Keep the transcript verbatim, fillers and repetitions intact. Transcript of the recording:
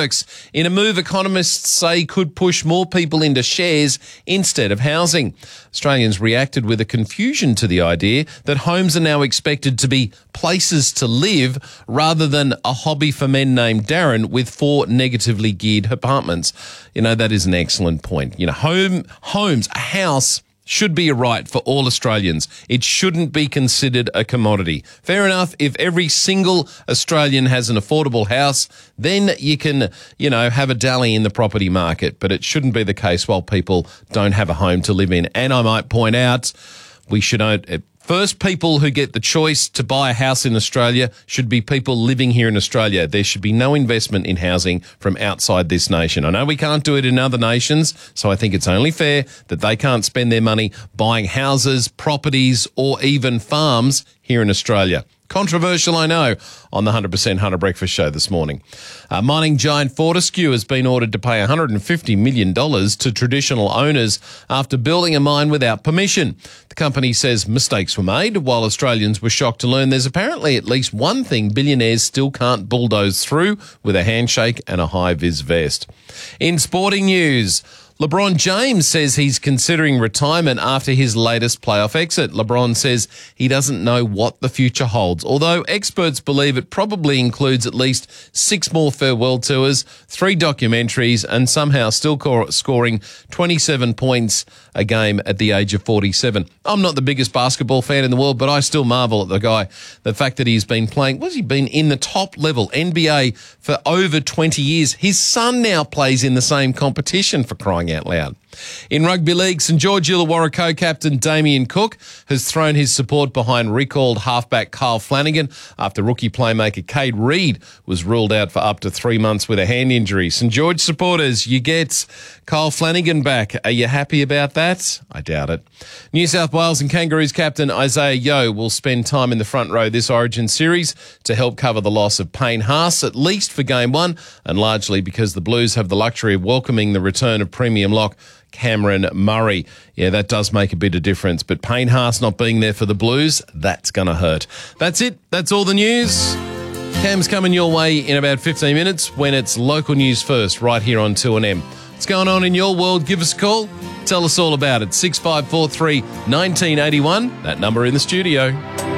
works in a move economists say could push more people into shares instead of housing. Australians reacted with a confusion to the idea that homes are now expected to be places to live rather than a hobby for men named Darren with four negatively geared apartments. You know, that is an excellent point. You know, home, homes, a house should be a right for all Australians. It shouldn't be considered a commodity. Fair enough, if every single Australian has an affordable house, then you can, you know, have a dally in the property market. But it shouldn't be the case while people don't have a home to live in. And I might point out, we should own it. First people who get the choice to buy a house in Australia should be people living here in Australia. There should be no investment in housing from outside this nation. I know we can't do it in other nations, so I think it's only fair that they can't spend their money buying houses, properties, or even farms here in Australia. Controversial, I know, on the one hundred percent Hunter Breakfast Show this morning. Uh, mining giant Fortescue has been ordered to pay one hundred fifty million dollars to traditional owners after building a mine without permission. The company says mistakes were made, while Australians were shocked to learn there's apparently at least one thing billionaires still can't bulldoze through with a handshake and a high-vis vest. In sporting news, LeBron James says he's considering retirement after his latest playoff exit. LeBron says he doesn't know what the future holds, although experts believe it probably includes at least six more farewell tours, three documentaries, and somehow still scoring twenty-seven points a game at the age of forty-seven. I'm not the biggest basketball fan in the world, but I still marvel at the guy. The fact that he's been playing, what's he been in the top level, N B A, for over twenty years. His son now plays in the same competition, for crying out loud. In rugby league, St George Illawarra co-captain Damien Cook has thrown his support behind recalled halfback Kyle Flanagan after rookie playmaker Cade Reed was ruled out for up to three months with a hand injury. St George supporters, you get Kyle Flanagan back. Are you happy about that? I doubt it. New South Wales and Kangaroos captain Isaiah Yeo will spend time in the front row this Origin series to help cover the loss of Payne Haas, at least for game one, and largely because the Blues have the luxury of welcoming the return of premium lock Cameron Murray. Yeah, that does make a bit of difference, but Payne Haas not being there for the Blues, that's going to hurt. That's it. That's all the news. Cam's coming your way in about fifteen minutes when it's local news first, right here on two N M. What's going on in your world? Give us a call. Tell us all about it. six five four three, one nine eight one, that number in the studio.